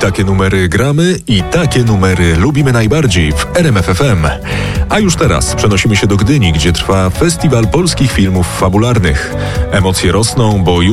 takie numery gramy i takie numery lubimy najbardziej w RMF FM. A już teraz przenosimy się do Gdyni, gdzie trwa Festiwal Polskich Filmów Fabularnych. Emocje rosną, bo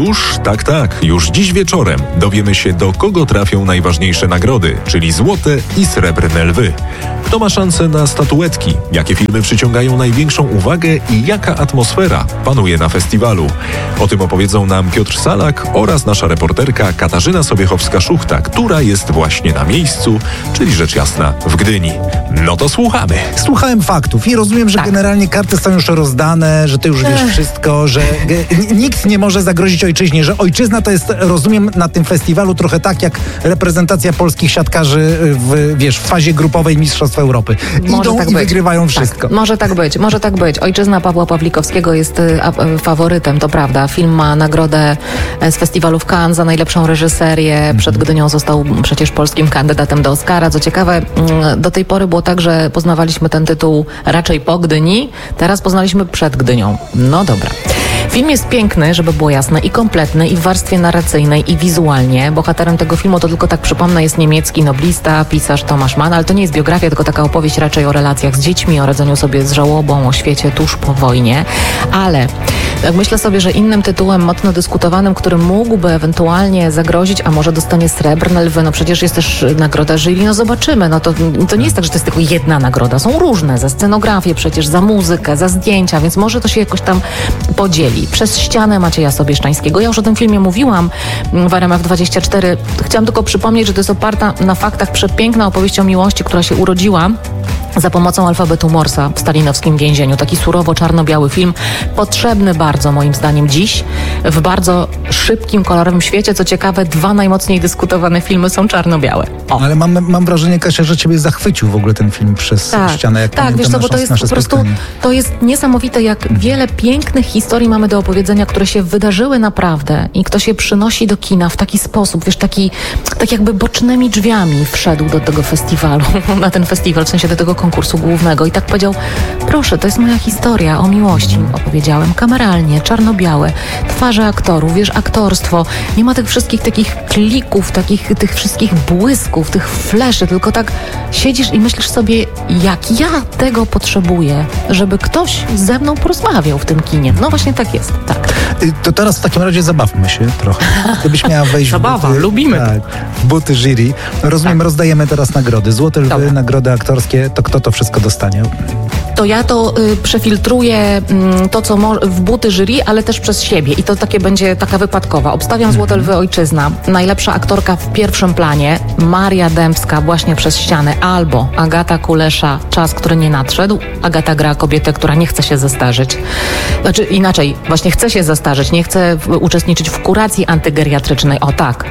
już dziś wieczorem dowiemy się, do kogo trafią najważniejsze nagrody, czyli złote i srebrne lwy. Kto ma szansę na statuetki, jakie filmy przyciągają największą uwagę i jaka atmosfera panuje na festiwalu. O tym opowiedzą nam Piotr Salak oraz nasza reporterka Katarzyna Sobiechowska-Szuchta, która jest właśnie na miejscu, czyli rzecz jasna w Gdyni. No to słuchamy. Słuchałem faktów i rozumiem, że generalnie karty są już rozdane, że ty już wiesz wszystko, że nikt nie może zagrozić ojczyźnie, że ojczyzna to jest, rozumiem, na tym festiwalu trochę tak jak reprezentacja polskich siatkarzy w fazie grupowej Mistrzostw Europy. Idą i wygrywają wszystko. Może tak być. Ojczyzna Pawła Pawlikowskiego jest faworytem, to prawda. Film ma nagrodę z festiwalu w Cannes za najlepszą reżyserię. Przed Gdynią został przecież polskim kandydatem do Oscara. Co ciekawe, do tej pory było tak, że poznawaliśmy ten tytuł raczej po Gdyni, teraz poznaliśmy przed Gdynią. No dobra. Film jest piękny, żeby było jasne, i kompletny, i w warstwie narracyjnej, i wizualnie. Bohaterem tego filmu, to tylko tak przypomnę, jest niemiecki noblista, pisarz Thomas Mann, ale to nie jest biografia, tylko taka opowieść raczej o relacjach z dziećmi, o radzeniu sobie z żałobą, o świecie tuż po wojnie. Ale jak myślę sobie, że innym tytułem mocno dyskutowanym, który mógłby ewentualnie zagrozić, a może dostanie srebrne lwy, no przecież jest też nagroda jury, no zobaczymy. No to nie jest tak, że to jest tylko jedna nagroda. Są różne, za scenografię przecież, za muzykę, za zdjęcia, więc może to się jakoś tam podzieli. Przez ścianę Macieja Sobieszczańskiego. Ja już o tym filmie mówiłam w RMF24. Chciałam tylko przypomnieć, że to jest oparta na faktach przepiękna opowieść o miłości, która się urodziła za pomocą alfabetu Morsa w stalinowskim więzieniu. Taki surowo czarno-biały film, potrzebny bardzo moim zdaniem dziś, w bardzo szybkim, kolorowym świecie. Co ciekawe, 2 najmocniej dyskutowane filmy są czarno-białe. Ale mam wrażenie, Kasia, że ciebie zachwycił w ogóle ten film przez ścianę. Jak wiesz co, bo to jest po prostu, to jest niesamowite, jak wiele pięknych historii mamy do opowiedzenia, które się wydarzyły naprawdę i kto się przynosi do kina w taki sposób, wiesz, tak jakby bocznymi drzwiami wszedł do tego festiwalu, na ten festiwal, w sensie do tego konkursu głównego i tak powiedział, proszę, to jest moja historia o miłości, opowiedziałem kameralnie, czarno-białe, twarze aktorów, wiesz, aktorstwo, nie ma tych wszystkich takich klików, tych wszystkich błysków, tych fleszy, tylko tak siedzisz i myślisz sobie, jak ja tego potrzebuję, żeby ktoś ze mną porozmawiał w tym kinie. No właśnie tak jest, tak. To teraz w takim razie zabawmy się trochę. Gdybyś miała wejść lubimy. W buty jury. Rozumiem, rozdajemy teraz nagrody. Złote lwy, nagrody aktorskie. To kto to wszystko dostanie? To ja to przefiltruję to, co w buty jury, ale też przez siebie. I to będzie taka wypadkowa. Obstawiam Złote Lwy Ojczyzna. Najlepsza aktorka w pierwszym planie, Maria Dębska, właśnie przez ścianę, albo Agata Kulesza, Czas, który nie nadszedł. Agata gra kobietę, która nie chce się zestarzeć. Znaczy inaczej, właśnie chce się zestarzeć, nie chce uczestniczyć w kuracji antygeriatrycznej. O tak.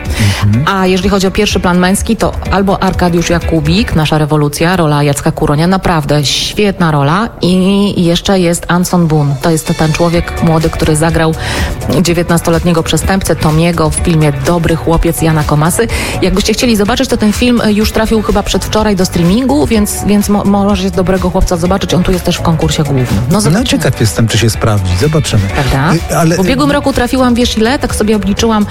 A jeżeli chodzi o pierwszy plan męski, to albo Arkadiusz Jakubik, Nasza rewolucja, rola Jacka Kuronia, naprawdę świetna rola. I jeszcze jest Anson Boone. To jest ten człowiek młody, który zagrał 19-letniego przestępcę Tomiego w filmie Dobry chłopiec Jana Komasy. Jakbyście chcieli zobaczyć, to ten film już trafił chyba przedwczoraj do streamingu, więc możecie Dobrego chłopca zobaczyć. On tu jest też w konkursie głównym. No ciekaw jestem, czy się sprawdzi. Zobaczymy. Prawda? Ale w ubiegłym roku trafiłam, wiesz ile? Tak sobie obliczyłam.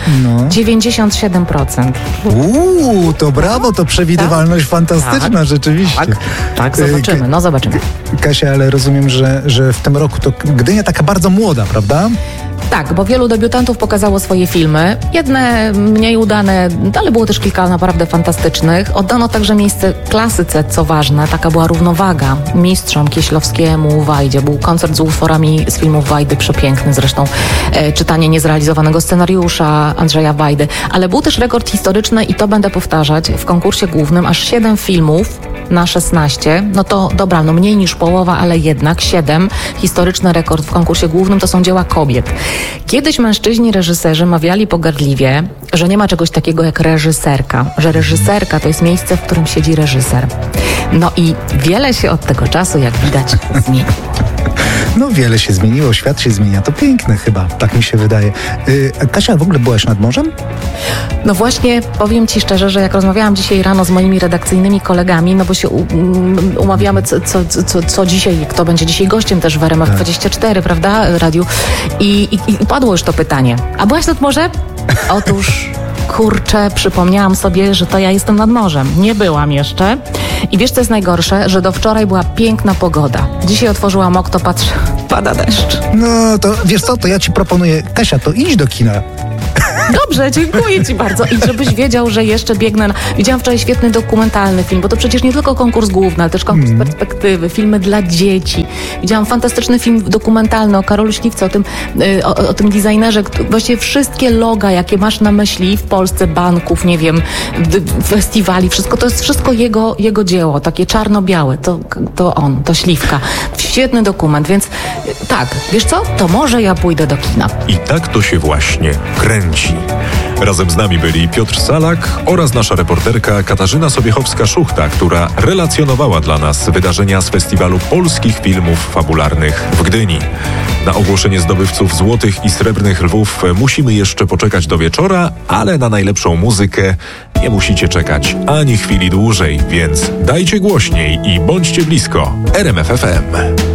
97%. To brawo, to przewidywalność fantastyczna, rzeczywiście. Tak, zobaczymy. Zobaczymy. Kasia, ale rozumiem, że w tym roku to Gdynia taka bardzo młoda, prawda? Tak, bo wielu debiutantów pokazało swoje filmy. Jedne mniej udane, ale było też kilka naprawdę fantastycznych. Oddano także miejsce klasyce, co ważne. Taka była równowaga mistrzom Kieślowskiemu, Wajdzie. Był koncert z utworami z filmów Wajdy, przepiękny zresztą. Czytanie niezrealizowanego scenariusza Andrzeja Wajdy. Ale był też rekord historyczny i to będę powtarzać. W konkursie głównym aż 7 filmów na 16. No to dobra, mniej niż połowa, ale jednak 7. Historyczny rekord w konkursie głównym to są dzieła kobiet. Kiedyś mężczyźni reżyserzy mawiali pogardliwie, że nie ma czegoś takiego jak reżyserka, że reżyserka to jest miejsce, w którym siedzi reżyser. No i wiele się od tego czasu, jak widać, zmieni. No wiele się zmieniło, świat się zmienia. To piękne chyba, tak mi się wydaje. Kasia, w ogóle byłaś nad morzem? No właśnie, powiem Ci szczerze, że jak rozmawiałam dzisiaj rano z moimi redakcyjnymi kolegami, no bo się umawiamy co dzisiaj, kto będzie dzisiaj gościem też w RMF24, prawda, radiu. I padło już to pytanie. A byłaś nad morzem? Otóż kurczę, przypomniałam sobie, że to ja jestem nad morzem. Nie byłam jeszcze. I wiesz, co jest najgorsze? Że do wczoraj była piękna pogoda. Dzisiaj otworzyłam okno, patrzę, pada deszcz. No to wiesz co, to ja ci proponuję, Kasia, to idź do kina. Dobrze, dziękuję ci bardzo. I żebyś wiedział, że jeszcze biegnę. Widziałam wczoraj świetny dokumentalny film, bo to przecież nie tylko konkurs główny, ale też konkurs perspektywy, filmy dla dzieci. Widziałam fantastyczny film dokumentalny o Karolu Śliwce, o tym designerze. Właściwie wszystkie loga, jakie masz na myśli w Polsce, banków, nie wiem, festiwali, wszystko, to jest wszystko jego dzieło, takie czarno-białe. To on, to Śliwka. Świetny dokument, więc tak, wiesz co? To może ja pójdę do kina. I tak to się właśnie kręci. Razem z nami byli Piotr Salak oraz nasza reporterka Katarzyna Sobiechowska-Szuchta, która relacjonowała dla nas wydarzenia z Festiwalu Polskich Filmów Fabularnych w Gdyni. Na ogłoszenie zdobywców złotych i srebrnych lwów musimy jeszcze poczekać do wieczora, ale na najlepszą muzykę nie musicie czekać ani chwili dłużej, więc dajcie głośniej i bądźcie blisko. RMF FM.